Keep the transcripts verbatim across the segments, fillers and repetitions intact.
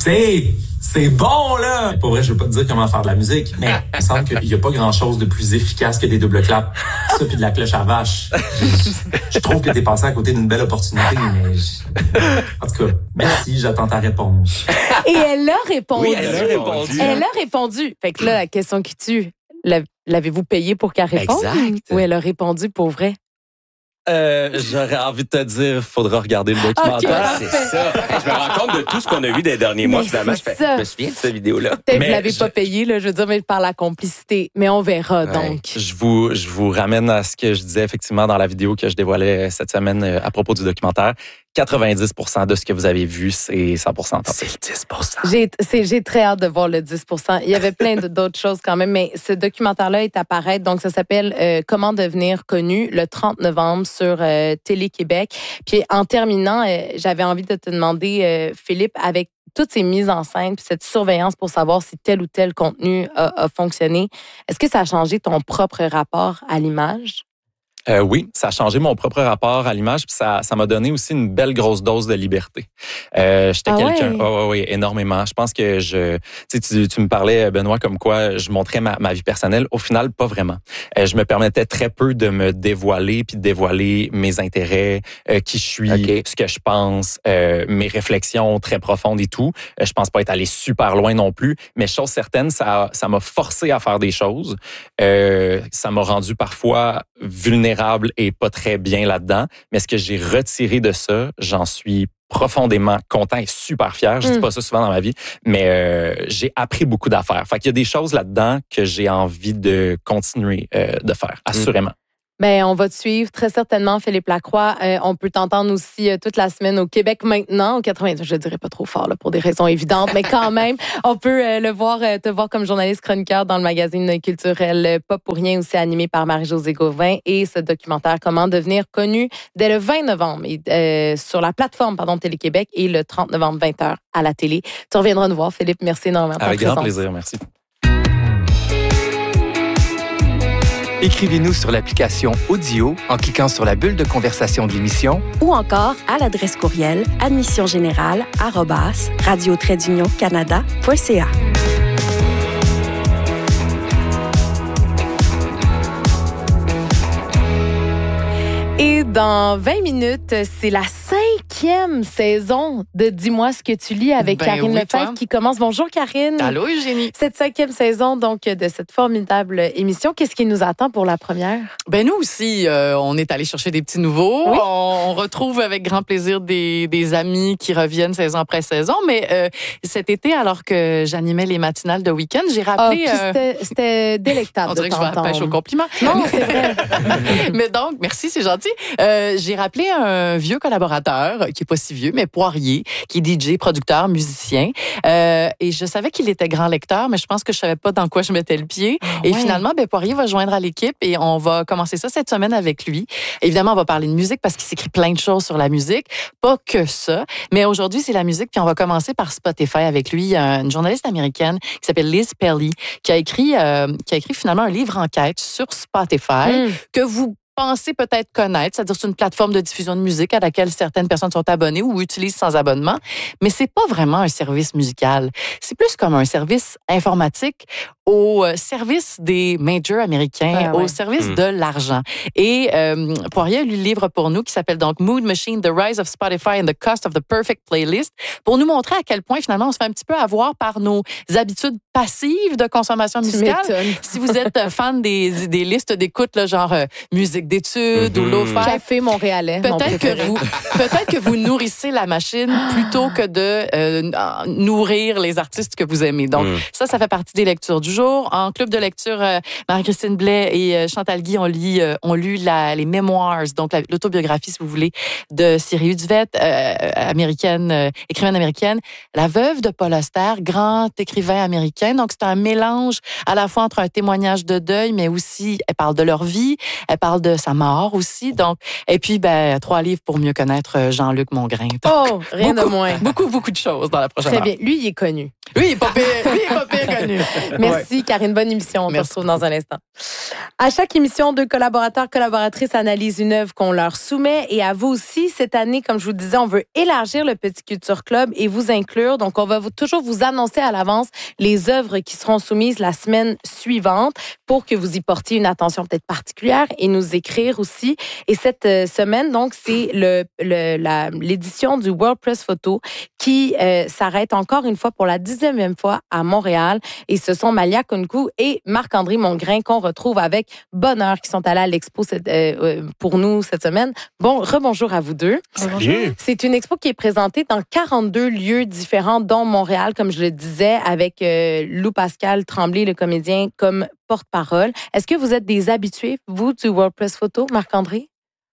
C'est, c'est bon, là! Pour vrai, je veux pas te dire comment faire de la musique, mais il me semble qu'il y a pas grand-chose de plus efficace que des doubles claps. Ça, puis de la cloche à vache. Je, je trouve que t'es passé à côté d'une belle opportunité, mais... Je... En tout cas, merci, j'attends ta réponse. Et elle a répondu. Oui, elle a répondu. Elle a répondu. Fait que là, la question qui tue, l'avez-vous payé pour qu'elle réponde? Exact. Ou elle a répondu pour vrai? Euh, j'aurais envie de te dire, faudra regarder le documentaire. Okay, c'est ça. Hey, je me rends compte de tout ce qu'on a vu des derniers mois. Mais Finalement, je, fais, je me souviens de cette vidéo-là. Peut-être que Mais vous l'avez je... pas payé, là, je veux dire, mais par la complicité. Mais on verra, ouais. donc. Je vous, je vous ramène à ce que je disais effectivement dans la vidéo que je dévoilais cette semaine à propos du documentaire. quatre-vingt-dix pour cent de ce que vous avez vu, c'est cent pour cent. C'est le dix pour cent. J'ai, c'est, j'ai très hâte de voir le dix pour cent. Il y avait plein de, d'autres choses quand même, mais ce documentaire-là est à paraître. Donc, ça s'appelle euh, « Comment devenir connu » le trente novembre sur euh, Télé-Québec. Puis, en terminant, euh, j'avais envie de te demander, euh, Philippe, avec toutes ces mises en scène puis cette surveillance pour savoir si tel ou tel contenu a, a fonctionné, est-ce que ça a changé ton propre rapport à l'image? Euh, oui, ça a changé mon propre rapport à l'image, puis ça, ça m'a donné aussi une belle grosse dose de liberté. Euh, j'étais ah quelqu'un, ouais. oh, oui, énormément. Je pense que je, tu, tu, tu me parlais, Benoît, comme quoi je montrais ma, ma vie personnelle. Au final, pas vraiment. Euh, je me permettais très peu de me dévoiler, puis de dévoiler mes intérêts, euh, qui je suis, okay. ce que je pense, euh, mes réflexions très profondes et tout. Euh, je pense pas être allé super loin non plus, mais chose certaine, ça, ça m'a forcé à faire des choses. Euh, ça m'a rendu parfois vulnérable et pas très bien là-dedans. Mais ce que j'ai retiré de ça, j'en suis profondément content et super fier. Je dis pas ça souvent dans ma vie, mais euh, j'ai appris beaucoup d'affaires. Fait qu'il y a des choses là-dedans que j'ai envie de continuer euh, de faire, assurément. Bien, on va te suivre très certainement, Philippe Lacroix. Euh, on peut t'entendre aussi euh, toute la semaine au Québec maintenant, au quatre-vingt-dix. Je ne dirais pas trop fort là, pour des raisons évidentes, mais quand même, on peut euh, le voir, euh, te voir comme journaliste chroniqueur dans le magazine culturel Pas pour rien, aussi animé par Marie-Josée Gauvin. Et ce documentaire, Comment devenir connu, dès le vingt novembre, et, euh, sur la plateforme pardon, Télé-Québec et le trente novembre, vingt heures à la télé. Tu reviendras nous voir, Philippe. Merci énormément. Avec grand plaisir, merci. Écrivez-nous sur l'application Audio en cliquant sur la bulle de conversation de l'émission ou encore à l'adresse courriel admission générale arobase radio trait d'union canada point c a. Et dans vingt minutes, c'est la cinquième saison de Dis-moi ce que tu lis avec ben Karine oui, Lefebvre toi. Qui commence. Bonjour Karine. Allô Eugénie. Cette cinquième saison donc de cette formidable émission, qu'est-ce qui nous attend pour la première? Ben nous aussi, euh, on est allé chercher des petits nouveaux. Oui. On, on retrouve avec grand plaisir des, des amis qui reviennent saison après saison. Mais euh, cet été, alors que j'animais les matinales de week-end, j'ai rappelé... Oh, euh... c'était, c'était délectable on dirait de que je vais à la pêche au compliment. Non, c'est vrai. Mais donc, merci, c'est gentil. Euh, j'ai rappelé un vieux collaborateur, qui est pas si vieux, mais Poirier, qui est D J, producteur, musicien. Euh, et je savais qu'il était grand lecteur, mais je pense que je savais pas dans quoi je mettais le pied. Ah, et ouais. finalement, ben, Poirier va joindre à l'équipe et on va commencer ça cette semaine avec lui. Évidemment, on va parler de musique parce qu'il s'écrit plein de choses sur la musique. Pas que ça. Mais aujourd'hui, c'est la musique. Puis on va commencer par Spotify avec lui, une journaliste américaine qui s'appelle Liz Pelly, qui a écrit, euh, qui a écrit finalement un livre enquête sur Spotify mm. que vous pensez peut-être connaître, c'est-à-dire c'est une plateforme de diffusion de musique à laquelle certaines personnes sont abonnées ou utilisent sans abonnement, mais c'est pas vraiment un service musical. C'est plus comme un service informatique au service des majors américains, ah ouais. au service mmh. de l'argent. Et euh, Poirier lui livre pour nous qui s'appelle donc Mood Machine, The Rise of Spotify and the Cost of the Perfect Playlist, pour nous montrer à quel point finalement on se fait un petit peu avoir par nos habitudes passives de consommation musicale. Si vous êtes fan des, des listes d'écoute, là, genre euh, musique d'études mm-hmm. ou lo-fi. Café montréalais. Peut-être que vous, peut-être que vous nourrissez la machine plutôt que de euh, nourrir les artistes que vous aimez. Donc, mm. ça, ça fait partie des lectures du jour. En club de lecture, euh, Marie-Christine Blais et euh, Chantal Guy ont lu, euh, ont lu la, les Memoirs, donc la, l'autobiographie, si vous voulez, de Siri Duvette, euh, américaine, euh, écrivaine américaine, la veuve de Paul Auster, grand écrivain américain. Donc, c'est un mélange à la fois entre un témoignage de deuil, mais aussi, elle parle de leur vie, elle parle de sa mort aussi. Donc, et puis, ben, trois livres pour mieux connaître Jean-Luc Mongrain. Donc, oh, rien beaucoup, de moins. Beaucoup, beaucoup de choses dans la prochaine Très heure. bien. Lui, il est connu. Lui, il n'est pas pire, lui, il est pas pire que nous. Merci, Karine. Bonne émission. On Merci. se retrouve dans un instant. À chaque émission, deux collaborateurs, collaboratrices analysent une œuvre qu'on leur soumet. Et à vous aussi, cette année, comme je vous disais, on veut élargir le Petit Culture Club et vous inclure. Donc, on va vous, toujours vous annoncer à l'avance les œuvres qui seront soumises la semaine suivante pour que vous y portiez une attention peut-être particulière et nous écrire aussi. Et cette euh, semaine, donc, c'est le, le, la, l'édition du World Press Photo qui euh, s'arrête encore une fois pour la dixième fois à Montréal. Et ce sont Malia Kunku et Marc-André Mongrain qu'on retrouve avec bonheur qui sont allés à l'expo cette, euh, pour nous cette semaine. Bon, rebonjour à vous deux. Salut. C'est une expo qui est présentée dans quarante-deux lieux différents, dont Montréal, comme je le disais, avec euh, Lou Pascal Tremblay, le comédien, comme porte-parole. Est-ce que vous êtes des habitués, vous, du World Press Photo, Marc-André?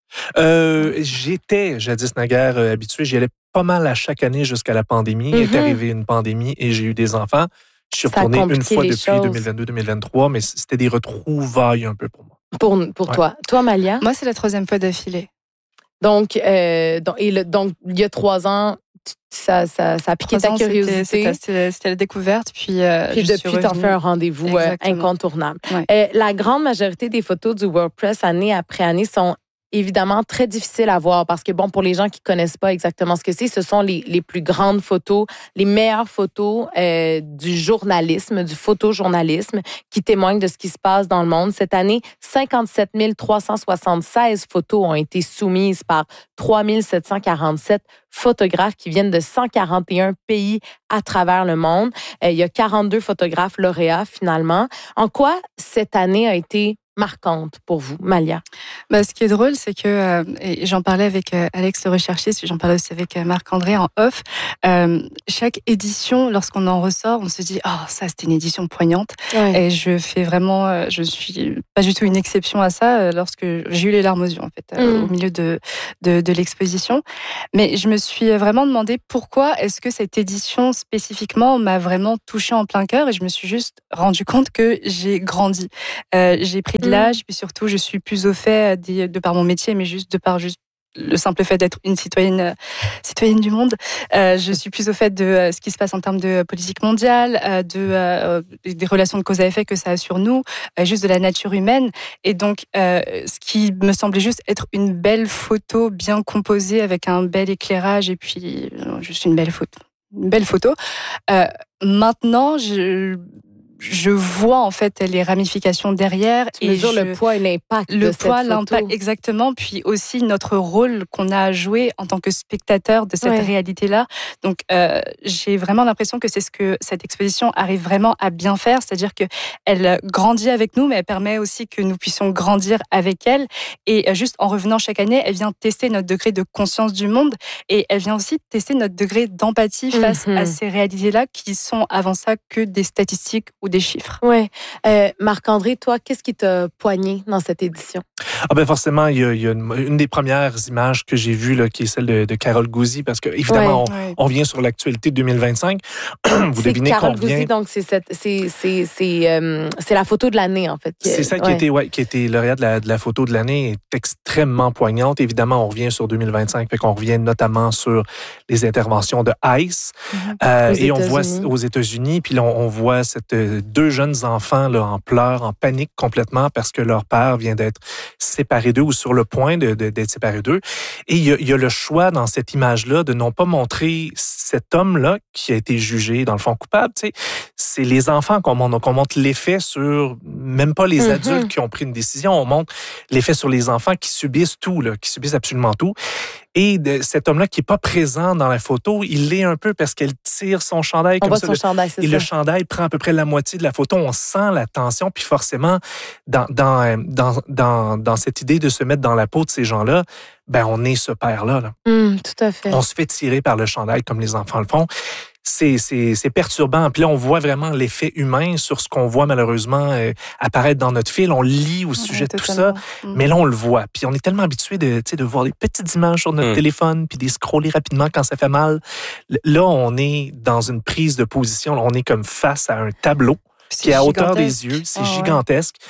Euh, j'étais jadis naguère euh, habitué. J'y allais pas mal à chaque année jusqu'à la pandémie. Il Mm-hmm. est arrivé une pandémie et j'ai eu des enfants. Je suis Ça a retourné une compliqué fois les depuis choses. deux mille vingt-deux deux mille vingt-trois, mais c'était des retrouvailles un peu pour moi. Pour, pour Ouais. toi. Toi, Malia? Moi, c'est la troisième fois d'affilée. Donc, euh, donc, et le, donc, il y a trois ans, tu- ça, ça, ça a piqué Trois ta ans, c'était- curiosité. C'était c'était- c'était la découverte. Puis, euh, Puis je suis depuis, t'en revenue. fais un rendez-vous euh, Exactement. incontournable. Ouais. Euh, la grande majorité des photos du WordPress année après année sont évidemment très difficiles à voir parce que, bon, pour les gens qui connaissent pas exactement ce que c'est, ce sont les, les plus grandes photos, les meilleures photos euh, du journalisme, du photojournalisme qui témoignent de ce qui se passe dans le monde. Cette année, cinquante-sept mille trois cent soixante-seize photos ont été soumises par trois mille sept cent quarante-sept photographes qui viennent de cent quarante et un pays à travers le monde. Euh, il y a quarante-deux photographes lauréats finalement. En quoi cette année a été marquante pour vous, Malia? Bah, ce qui est drôle, c'est que, euh, et j'en parlais avec euh, Alex le recherchiste, puis j'en parlais aussi avec euh, Marc-André en off, euh, chaque édition, lorsqu'on en ressort, on se dit « Oh, ça, c'était une édition poignante ». Ouais. Et je fais vraiment, euh, je suis pas du tout une exception à ça euh, lorsque j'ai eu les larmes aux yeux, en fait, euh, Mm. au milieu de, de, de l'exposition. Mais je me suis vraiment demandé pourquoi est-ce que cette édition spécifiquement m'a vraiment touchée en plein cœur, et je me suis juste rendu compte que j'ai grandi. Euh, j'ai pris de l'âge, puis surtout, je suis plus au fait de, de par mon métier, mais juste de par juste le simple fait d'être une citoyenne, euh, citoyenne du monde. Euh, je suis plus au fait de euh, ce qui se passe en termes de politique mondiale, euh, de, euh, des relations de cause à effet que ça a sur nous, euh, juste de la nature humaine. Et donc, euh, ce qui me semblait juste être une belle photo bien composée avec un bel éclairage et puis euh, juste une belle photo. Une belle photo. Euh, maintenant, je... je vois en fait les ramifications derrière. Tu et mesures je... le poids et l'impact le de poids, cette photo. l'impact, exactement. Puis aussi notre rôle qu'on a à jouer en tant que spectateur de cette Ouais. réalité-là. Donc, euh, j'ai vraiment l'impression que c'est ce que cette exposition arrive vraiment à bien faire, c'est-à-dire que elle grandit avec nous, mais elle permet aussi que nous puissions grandir avec elle. Et euh, juste en revenant chaque année, elle vient tester notre degré de conscience du monde et elle vient aussi tester notre degré d'empathie face Mhm. à ces réalités-là qui sont avant ça que des statistiques ou des chiffres. Ouais. Euh, Marc-André, toi, qu'est-ce qui t'a poigné dans cette édition? Ah ben forcément, il y a, il y a une, une des premières images que j'ai vues, là, qui est celle de, de Carole Gouzi, parce que évidemment, Ouais. Ouais. on, on vient sur l'actualité de deux mille vingt-cinq. Vous C'est devinez Carole combien... Gouzi, donc c'est cette, c'est, c'est, c'est, euh, c'est la photo de l'année, en fait. C'est ça qui, Ouais. a été, ouais, qui a été lauréat de la, de la photo de l'année, est extrêmement poignante. Évidemment, on revient sur deux mille vingt-cinq, fait qu'on revient notamment sur les interventions de ICE. Euh, Aux et on voit États-Unis. aux États-Unis, puis là, on, on voit cette, euh, deux jeunes enfants là, en pleurs, en panique complètement parce que leur père vient d'être séparé d'eux ou sur le point de, de, d'être séparé d'eux. Et il y, a, il y a le choix dans cette image-là de non pas montrer cet homme-là qui a été jugé, dans le fond, coupable. Tu sais, c'est les enfants qu'on montre. Donc, on montre l'effet sur même pas les Mhm. adultes qui ont pris une décision. On montre l'effet sur les enfants qui subissent tout, là, qui subissent absolument tout. Et de, cet homme-là qui est pas présent dans la photo, il l'est un peu parce qu'elle tire son chandail On comme voit ça. son le- chandail, c'est et ça. le chandail prend à peu près la moitié de la photo. On sent la tension. Puis forcément, dans, dans, euh, dans, dans, dans cette idée de se mettre dans la peau de ces gens-là, ben on est ce père-là. Là. Hum, tout à fait. On se fait tirer par le chandail comme les enfants le font. C'est, c'est, c'est perturbant. Puis là, on voit vraiment l'effet humain sur ce qu'on voit malheureusement euh, apparaître dans notre fil. On lit au sujet Ouais, de tout ça. totalement. Mais là, on le voit. Puis on est tellement habitué de, tu sais, de voir des petites images sur notre Mm. téléphone, puis de les scroller rapidement quand ça fait mal. L- Là, on est dans une prise de position. On est comme face à un tableau C'est qui est à hauteur gigantesque. des yeux. C'est Ah ouais. gigantesque.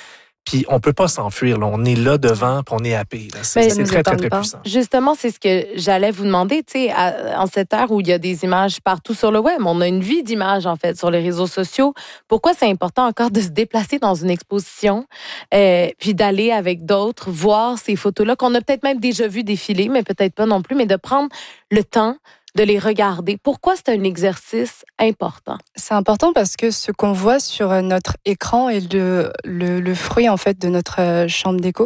Puis on peut pas s'enfuir. Là. On est là devant, puis on est happé. Là. C'est, Ben, c'est très, très, très puissant. Justement, c'est ce que j'allais vous demander. Tu sais, en cette ère où il y a des images partout sur le web, on a une vie d'images, en fait, sur les réseaux sociaux. Pourquoi c'est important encore de se déplacer dans une exposition, euh, puis d'aller avec d'autres, voir ces photos-là qu'on a peut-être même déjà vu défiler, mais peut-être pas non plus, mais de prendre le temps de les regarder. Pourquoi c'est un exercice important? C'est important parce que ce qu'on voit sur notre écran est le, le, le fruit en fait de notre chambre d'écho.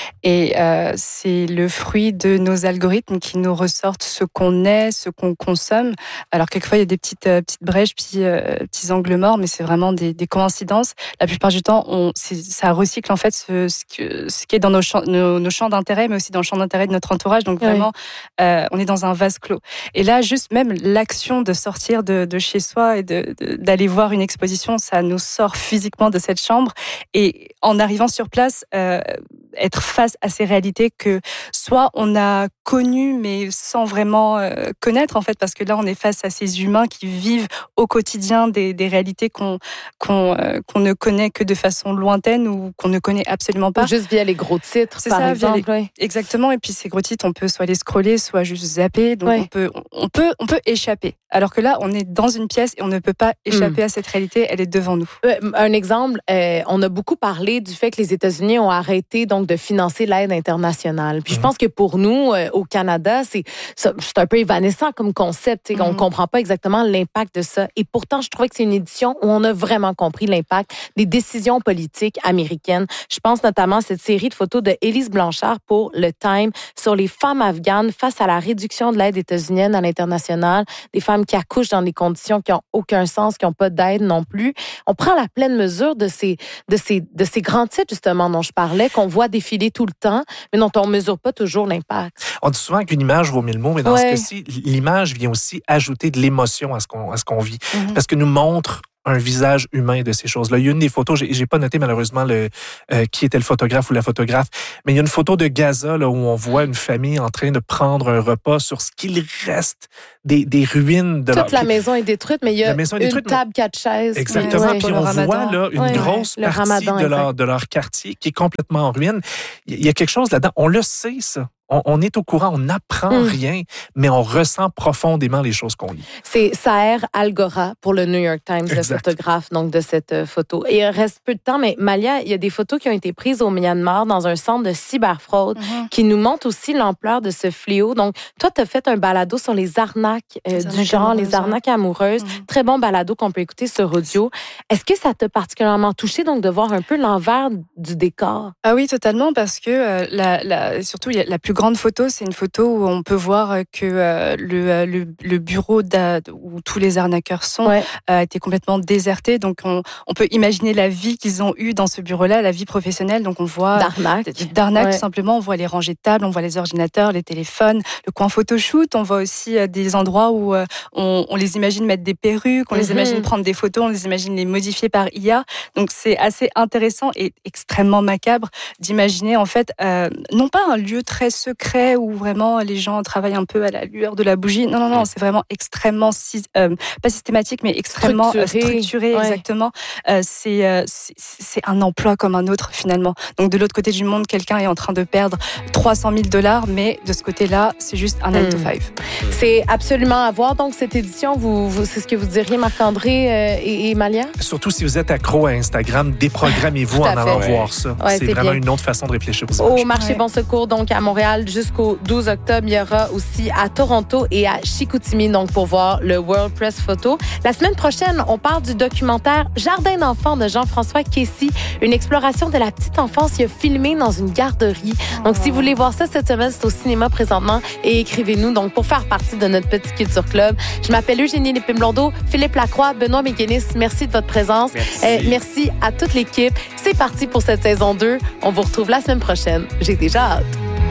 Et euh, c'est le fruit de nos algorithmes qui nous ressortent ce qu'on est, ce qu'on consomme. Alors quelquefois, il y a des petites, euh, petites brèches, petits, euh, petits angles morts, mais c'est vraiment des, des coïncidences. La plupart du temps, on, c'est, ça recycle en fait ce, ce, que, ce qui est dans nos champs, nos, nos champs d'intérêt, mais aussi dans le champ d'intérêt de notre entourage. Donc vraiment, oui. euh, on est dans un vase clos. Et là, Là, juste même l'action de sortir de, de chez soi et de, de, d'aller voir une exposition, ça nous sort physiquement de cette chambre. Et en arrivant sur place, euh, être face à ces réalités que soit on a connues, mais sans vraiment euh, connaître, en fait, parce que là, on est face à ces humains qui vivent au quotidien des, des réalités qu'on, qu'on, euh, qu'on ne connaît que de façon lointaine ou qu'on ne connaît absolument pas. Ou juste via les gros titres, C'est par ça, exemple. Les... Oui. Exactement. Et puis, ces gros titres, on peut soit les scroller, soit juste zapper. Donc, oui. on peut... On peut, on peut échapper. Alors que là, on est dans une pièce et on ne peut pas échapper mmh. à cette réalité. Elle est devant nous. Euh, un exemple, euh, on a beaucoup parlé du fait que les États-Unis ont arrêté donc de financer l'aide internationale. Puis mmh. je pense que pour nous, euh, au Canada, c'est, c'est un peu évanescent comme concept. Mmh. On ne comprend pas exactement l'impact de ça. Et pourtant, je trouvais que c'est une édition où on a vraiment compris l'impact des décisions politiques américaines. Je pense notamment à cette série de photos de Élise Blanchard pour le Time sur les femmes afghanes face à la réduction de l'aide états-unienne à l'international, des femmes qui accouchent dans des conditions qui n'ont aucun sens, qui n'ont pas d'aide non plus. On prend la pleine mesure de ces, de ces, de ces grands titres, justement, dont je parlais, qu'on voit défiler tout le temps, mais dont on ne mesure pas toujours l'impact. On dit souvent qu'une image vaut mille mots, mais dans ouais. ce cas-ci, l'image vient aussi ajouter de l'émotion à ce qu'on, à ce qu'on vit. Mm-hmm. Parce que nous montre un visage humain de ces choses-là. Il y a une des photos, j'ai, j'ai pas noté malheureusement le euh, qui était le photographe ou la photographe, mais il y a une photo de Gaza là, où on voit une famille en train de prendre un repas sur ce qu'il reste des, des ruines de Toute leur... la maison est détruite, mais il y a une détruite, table, mais... quatre chaises. Exactement. Ouais, puis on voit là une ouais, grosse ouais, partie ramadan, de leur, de leur quartier qui est complètement en ruine. Il y a quelque chose là-dedans. On le sait, ça. On, on est au courant, on n'apprend mmh. rien, mais on ressent profondément les choses qu'on lit. C'est Saher Algora pour le New York Times, exact. Le photographe donc, de cette euh, photo. Et il reste peu de temps, mais Malia, il y a des photos qui ont été prises au Myanmar dans un centre de cyberfraude mmh. qui nous montrent aussi l'ampleur de ce fléau. Donc, toi, tu as fait un balado sur les arnaques euh, les du genre, les arnaques amoureuses. Mmh. Très bon balado qu'on peut écouter sur audio. Est-ce que ça t'a particulièrement touché donc, de voir un peu l'envers du décor? Ah oui, totalement, parce que euh, la, la, surtout, il y a la plus grande photo, c'est une photo où on peut voir que euh, le, le, le bureau où tous les arnaqueurs sont ouais. a été complètement déserté. Donc, on, on peut imaginer la vie qu'ils ont eue dans ce bureau-là, la vie professionnelle. Donc, on voit d'arnaque, d'arnaque ouais. tout simplement. On voit les rangées de tables, on voit les ordinateurs, les téléphones, le coin photoshoot. On voit aussi euh, des endroits où euh, on, on les imagine mettre des perruques, on mm-hmm. les imagine prendre des photos, on les imagine les modifier par I A. Donc, c'est assez intéressant et extrêmement macabre d'imaginer, en fait, euh, non pas un lieu très secret où vraiment les gens travaillent un peu à la lueur de la bougie. Non, non, non, c'est vraiment extrêmement, euh, pas systématique, mais extrêmement structuré, structuré ouais. exactement. Euh, c'est, euh, c'est, c'est un emploi comme un autre, finalement. Donc, de l'autre côté du monde, quelqu'un est en train de perdre trois cent mille dollars, mais de ce côté-là, c'est juste un nine to five. C'est absolument à voir. Donc, cette édition, vous, vous, c'est ce que vous diriez, Marc-André euh, et, et Malia? Surtout si vous êtes accro à Instagram, déprogrammez-vous en allant ouais. voir ça. Ouais, c'est, c'est vraiment bien. Une autre façon de réfléchir aux images. Au marché ouais. Bon Secours, donc à Montréal, jusqu'au douze octobre, il y aura aussi à Toronto et à Chicoutimi, donc pour voir le World Press Photo. La semaine prochaine, on parle du documentaire Jardin d'enfants de Jean-François Kessy, une exploration de la petite enfance qu'il a filmé dans une garderie. Donc, si vous voulez voir ça cette semaine, c'est au cinéma présentement et écrivez-nous donc pour faire partie de notre petit Culture Club. Je m'appelle Eugénie Lépine-Blondeau, Philippe Lacroix, Benoît Méguénis, merci de votre présence. Merci. Euh, merci à toute l'équipe. C'est parti pour cette saison deux. On vous retrouve la semaine prochaine. J'ai déjà hâte.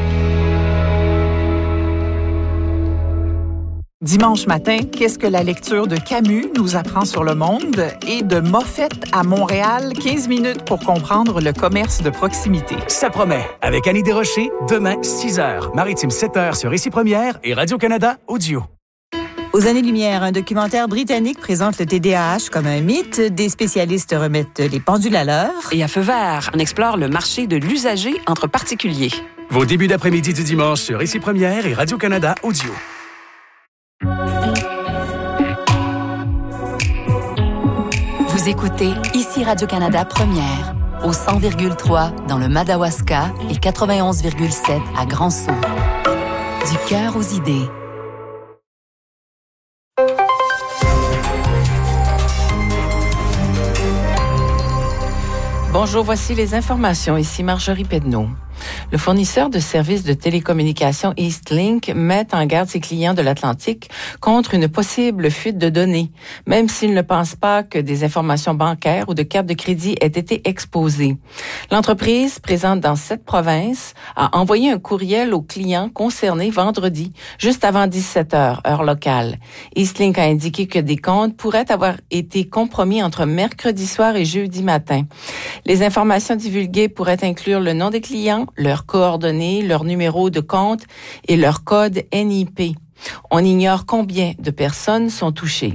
Dimanche matin, qu'est-ce que la lecture de Camus nous apprend sur le monde? Et de Moffett à Montréal, quinze minutes pour comprendre le commerce de proximité. Ça promet. Avec Annie Desrochers, demain, six heures. Maritime, sept heures sur Ici Première et Radio-Canada Audio. Aux années-lumière, un documentaire britannique présente le T D A H comme un mythe. Des spécialistes remettent les pendules à l'heure. Et à Feu vert, on explore le marché de l'usager entre particuliers. Vos débuts d'après-midi du dimanche sur Ici Première et Radio-Canada Audio. Vous écoutez Ici Radio-Canada Première, au cent virgule trois dans le Madawaska et quatre-vingt-onze virgule sept à Grand-Sault. Du cœur aux idées. Bonjour, voici les informations. Ici Marjorie Pedneau. Le fournisseur de services de télécommunications Eastlink met en garde ses clients de l'Atlantique contre une possible fuite de données, même s'il ne pense pas que des informations bancaires ou de cartes de crédit aient été exposées. L'entreprise, présente dans sept provinces, a envoyé un courriel aux clients concernés vendredi, juste avant dix-sept heures, heure locale. Eastlink a indiqué que des comptes pourraient avoir été compromis entre mercredi soir et jeudi matin. Les informations divulguées pourraient inclure le nom des clients, leurs coordonnées, leur numéro de compte et leur code N I P. On ignore combien de personnes sont touchées.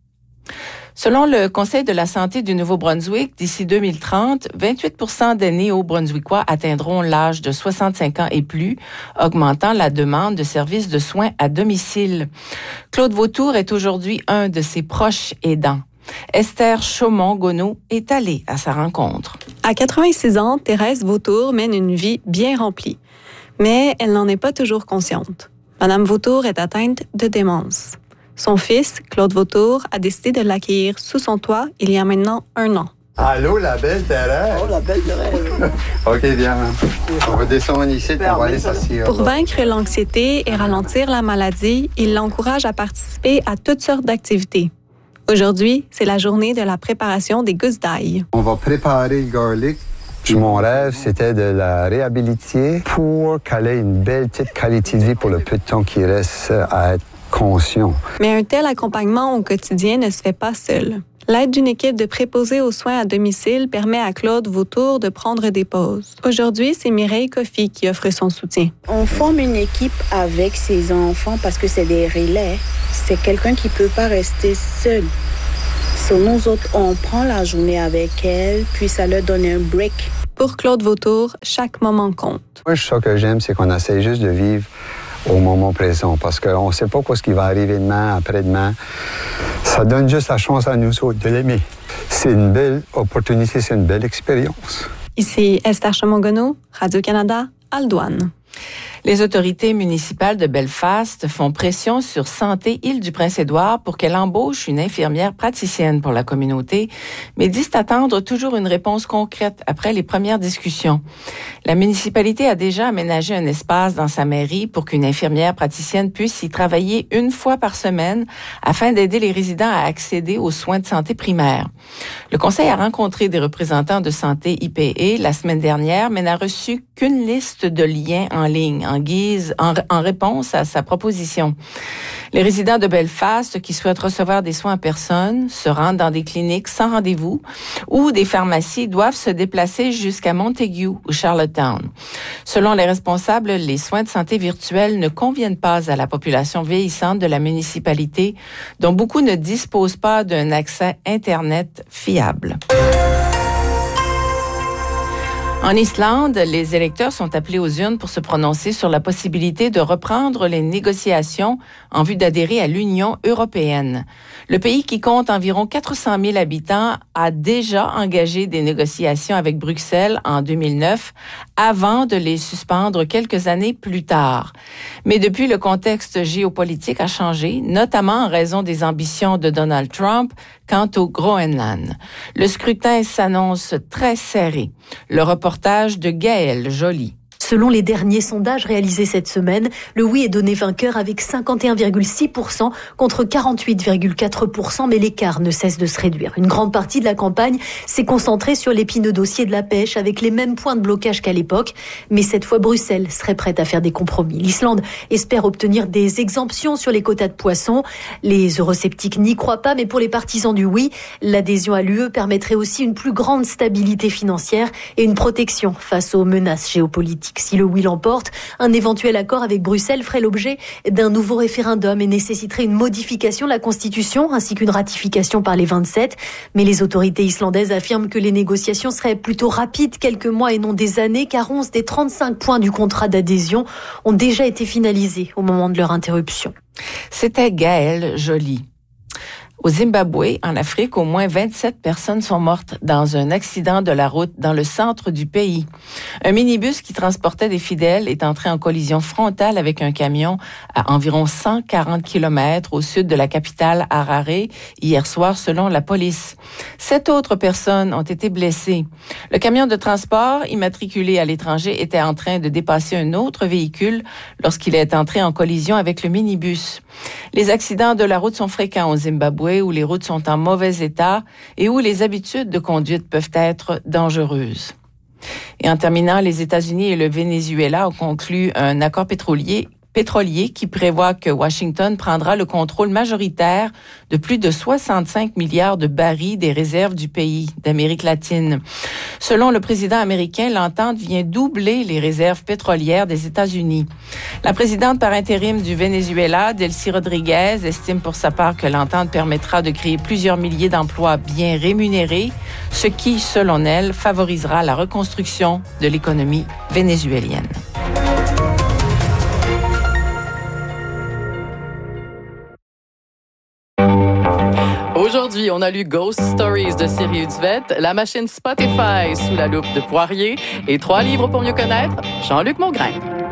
Selon le Conseil de la santé du Nouveau-Brunswick, d'ici deux mille trente, vingt-huit pour cent des néo-brunswickois atteindront l'âge de soixante-cinq ans et plus, augmentant la demande de services de soins à domicile. Claude Vautour est aujourd'hui un de ses proches aidants. Esther Chaumont-Gonneau est allée à sa rencontre. À quatre-vingt-six ans, Thérèse Vautour mène une vie bien remplie, mais elle n'en est pas toujours consciente. Madame Vautour est atteinte de démence. Son fils, Claude Vautour, a décidé de l'accueillir sous son toit il y a maintenant un an. Allô, la belle Thérèse? Oh, la belle Thérèse. OK, viens. On va descendre ici, on va aller s'asseoir. Pour vaincre l'anxiété et ralentir la maladie, il l'encourage à participer à toutes sortes d'activités. Aujourd'hui, c'est la journée de la préparation des gousses d'ail. On va préparer le garlic. Puis mon rêve, c'était de la réhabiliter pour qu'elle ait une belle petite qualité de vie pour le peu de temps qui reste à être conscient. Mais un tel accompagnement au quotidien ne se fait pas seul. L'aide d'une équipe de préposés aux soins à domicile permet à Claude Vautour de prendre des pauses. Aujourd'hui, c'est Mireille Coffey qui offre son soutien. On forme une équipe avec ses enfants parce que c'est des relais. C'est quelqu'un qui ne peut pas rester seul. Sur nous autres, on prend la journée avec elle, puis ça leur donne un break. Pour Claude Vautour, chaque moment compte. Moi, ce que j'aime, c'est qu'on essaie juste de vivre au moment présent, parce qu'on ne sait pas quoi ce qui va arriver demain, après-demain. Ça donne juste la chance à nous autres de l'aimer. C'est une belle opportunité, c'est une belle expérience. Ici Esther Chaumont-Gonneau, Radio-Canada, Aldouane. Les autorités municipales de Belfast font pression sur Santé Île-du-Prince-Édouard pour qu'elle embauche une infirmière praticienne pour la communauté, mais disent attendre toujours une réponse concrète après les premières discussions. La municipalité a déjà aménagé un espace dans sa mairie pour qu'une infirmière praticienne puisse y travailler une fois par semaine afin d'aider les résidents à accéder aux soins de santé primaires. Le conseil a rencontré des représentants de Santé I P E la semaine dernière, mais n'a reçu qu'une liste de liens en ligne en guise, en, en réponse à sa proposition. Les résidents de Belfast qui souhaitent recevoir des soins en personne se rendent dans des cliniques sans rendez-vous ou des pharmacies doivent se déplacer jusqu'à Montague ou Charlottetown. Selon les responsables, les soins de santé virtuels ne conviennent pas à la population vieillissante de la municipalité, dont beaucoup ne disposent pas d'un accès Internet fiable. En Islande, les électeurs sont appelés aux urnes pour se prononcer sur la possibilité de reprendre les négociations en vue d'adhérer à l'Union européenne. Le pays, qui compte environ quatre cent mille habitants, a déjà engagé des négociations avec Bruxelles en deux mille neuf, avant de les suspendre quelques années plus tard. Mais depuis, le contexte géopolitique a changé, notamment en raison des ambitions de Donald Trump quant au Groenland. Le scrutin s'annonce très serré. Le reportage de Gaëlle Joly. Selon les derniers sondages réalisés cette semaine, le oui est donné vainqueur avec cinquante et un virgule six pour cent contre quarante-huit virgule quatre pour cent, mais l'écart ne cesse de se réduire. Une grande partie de la campagne s'est concentrée sur l'épineux dossier de la pêche avec les mêmes points de blocage qu'à l'époque, mais cette fois Bruxelles serait prête à faire des compromis. L'Islande espère obtenir des exemptions sur les quotas de poissons. Les eurosceptiques n'y croient pas, mais pour les partisans du oui, l'adhésion à l'U E permettrait aussi une plus grande stabilité financière et une protection face aux menaces géopolitiques. risque. Si le oui l'emporte, un éventuel accord avec Bruxelles ferait l'objet d'un nouveau référendum et nécessiterait une modification de la Constitution ainsi qu'une ratification par les vingt-sept. Mais les autorités islandaises affirment que les négociations seraient plutôt rapides, quelques mois et non des années, car onze des trente-cinq points du contrat d'adhésion ont déjà été finalisés au moment de leur interruption. C'était Gaëlle Joly. Au Zimbabwe, en Afrique, au moins vingt-sept personnes sont mortes dans un accident de la route dans le centre du pays. Un minibus qui transportait des fidèles est entré en collision frontale avec un camion à environ cent quarante kilomètres au sud de la capitale Harare hier soir, selon la police. Sept autres personnes ont été blessées. Le camion de transport immatriculé à l'étranger était en train de dépasser un autre véhicule lorsqu'il est entré en collision avec le minibus. Les accidents de la route sont fréquents au Zimbabwe, où les routes sont en mauvais état et où les habitudes de conduite peuvent être dangereuses. Et en terminant, les États-Unis et le Venezuela ont conclu un accord pétrolier pétrolier qui prévoit que Washington prendra le contrôle majoritaire de plus de soixante-cinq milliards de barils des réserves du pays d'Amérique latine. Selon le président américain, l'entente vient doubler les réserves pétrolières des États-Unis. La présidente par intérim du Venezuela, Delcy Rodriguez, estime pour sa part que l'entente permettra de créer plusieurs milliers d'emplois bien rémunérés, ce qui, selon elle, favorisera la reconstruction de l'économie vénézuélienne. Aujourd'hui, on a lu Ghost Stories de Siri Hudvet, La machine Spotify sous la loupe de Poirier et trois livres pour mieux connaître Jean-Luc Mongrain.